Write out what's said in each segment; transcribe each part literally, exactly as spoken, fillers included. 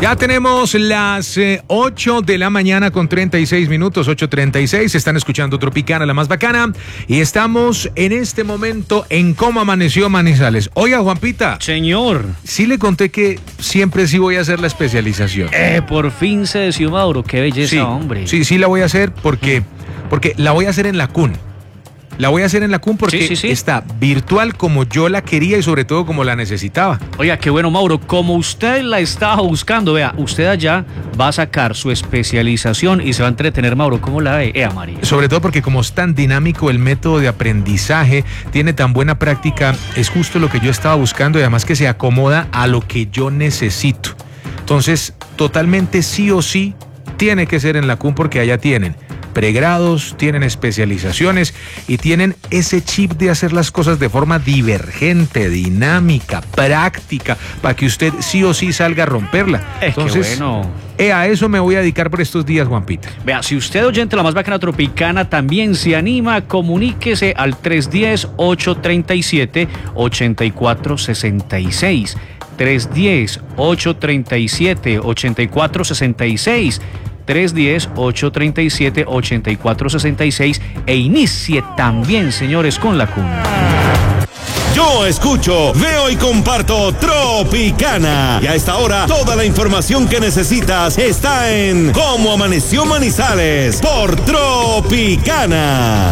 Ya tenemos las eh, ocho de la mañana con treinta y seis minutos, ocho treinta y seis. Están escuchando Tropicana, la más bacana. Y estamos en este momento en Cómo Amaneció Manizales. Oiga, Juanpita. Señor. Sí le conté que siempre sí voy a hacer la especialización. Eh, por fin se decidió Mauro. Qué belleza, sí, hombre. Sí, sí la voy a hacer porque, porque la voy a hacer en la C U N. La voy a hacer en la C U N porque sí, sí, sí. está virtual como yo la quería y sobre todo como la necesitaba. Oiga, qué bueno, Mauro. Como usted la estaba buscando, vea, usted allá va a sacar su especialización y se va a entretener, Mauro. ¿Cómo la ve? Ea, María. Sobre todo porque como es tan dinámico el método de aprendizaje, tiene tan buena práctica, es justo lo que yo estaba buscando y además que se acomoda a lo que yo necesito. Entonces, totalmente sí o sí, tiene que ser en la C U N porque allá tienen pregrados, tienen especializaciones y tienen ese chip de hacer las cosas de forma divergente, dinámica, práctica, para que usted sí o sí salga a romperla. Eh, Entonces, qué bueno. eh, a eso me voy a dedicar por estos días, Juanpita. Vea, si usted, oyente, la más bacana Tropicana, también se anima, comuníquese al tres uno cero, ocho tres siete, ocho cuatro seis seis. tres uno cero, ocho tres siete, ocho cuatro seis seis. tres uno cero, ocho tres siete, ocho cuatro seis seis e inicie también, señores, con la C U N. Yo escucho, veo y comparto Tropicana. Y a esta hora, toda la información que necesitas está en Cómo Amaneció Manizales por Tropicana.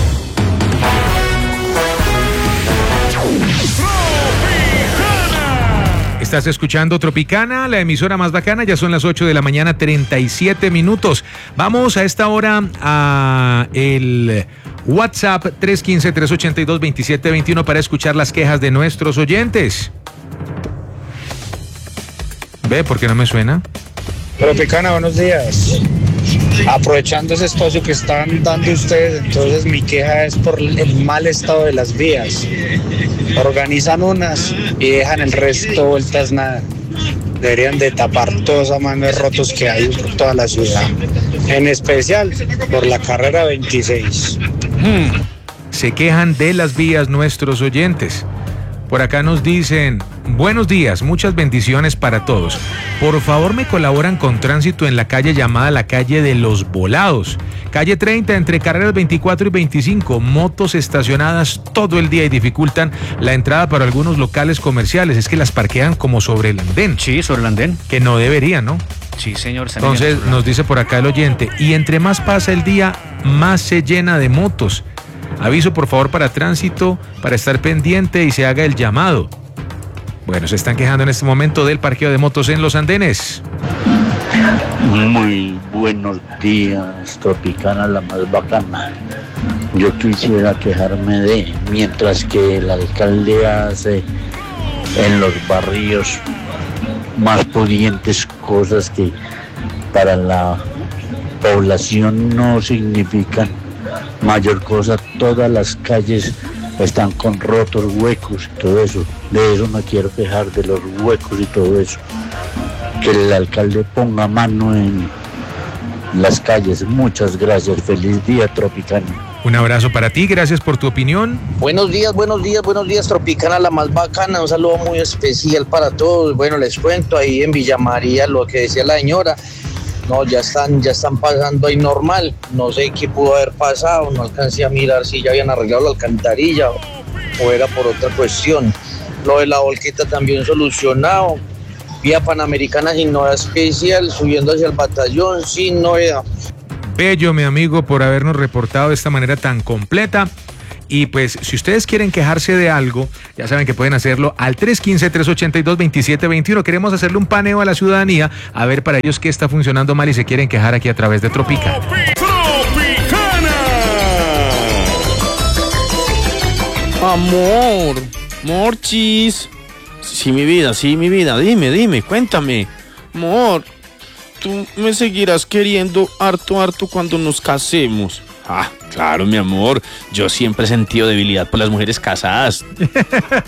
Estás escuchando Tropicana, la emisora más bacana. Ya son las ocho de la mañana, treinta y siete minutos. Vamos a esta hora a el WhatsApp tres uno cinco, tres ocho dos, dos siete dos uno para escuchar las quejas de nuestros oyentes. ¿Ve por qué no me suena? Tropicana, buenos días. Aprovechando ese espacio que están dando ustedes, entonces mi queja es por el mal estado de las vías. Organizan unas y dejan el resto vueltas nada. Deberían de tapar todos esos manos rotos que hay por toda la ciudad, en especial por la carrera veintiséis. Hmm. Se quejan de las vías nuestros oyentes. Por acá nos dicen, buenos días, muchas bendiciones para todos. Por favor me colaboran con tránsito en la calle llamada la calle de los Volados. Calle treinta entre carreras veinticuatro y veinticinco, motos estacionadas todo el día y dificultan la entrada para algunos locales comerciales. Es que las parquean como sobre el andén. Sí, sobre el andén. Que no debería, ¿no? Sí, señor. Entonces nos dice por acá el oyente, y entre más pasa el día, más se llena de motos. Aviso por favor para tránsito, para estar pendiente y se haga el llamado. Bueno, se están quejando en este momento del parqueo de motos en los andenes. Muy buenos días, Tropicana, la más bacana. Yo quisiera quejarme de, mientras que el alcalde hace en los barrios más pudientes cosas que para la población no significan mayor cosa, todas las calles están con rotos, huecos y todo eso. De eso me quiero quejar, de los huecos y todo eso. Que el alcalde ponga mano en las calles. Muchas gracias, feliz día, Tropicana. Un abrazo para ti, gracias por tu opinión. Buenos días, buenos días, buenos días, Tropicana, la más bacana. Un saludo muy especial para todos. Bueno, les cuento ahí en Villa María lo que decía la señora. No, ya están, ya están pasando ahí normal. No sé qué pudo haber pasado, no alcancé a mirar si ya habían arreglado la alcantarilla o, o era por otra cuestión. Lo de la volqueta también solucionado. Vía Panamericana sin novedad especial, subiendo hacia el batallón sin novedad. Bello, mi amigo, por habernos reportado de esta manera tan completa. Y pues, si ustedes quieren quejarse de algo, ya saben que pueden hacerlo al tres uno cinco, tres ocho dos, dos siete dos uno. Queremos hacerle un paneo a la ciudadanía, a ver para ellos qué está funcionando mal y se quieren quejar aquí a través de Tropicana. ¡Tropicana! Amor, Morchis. Sí, mi vida, sí, mi vida. Dime, dime, cuéntame. Amor, tú me seguirás queriendo harto, harto cuando nos casemos. Ah, claro, mi amor. Yo siempre he sentido debilidad por las mujeres casadas.